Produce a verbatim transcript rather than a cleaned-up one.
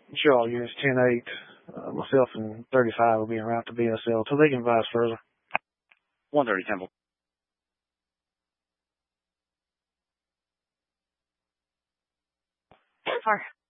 Sure, all units ten eight. Uh, myself and thirty-five will be en route to B S L till they can advise further. one thirty Temple. Far.